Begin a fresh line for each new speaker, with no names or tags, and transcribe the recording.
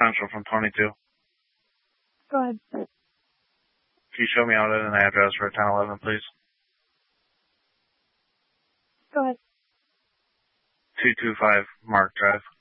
Central from 22.
Go ahead.
Can you show me out an address for 1011, please?
Go ahead.
225 Mark Drive.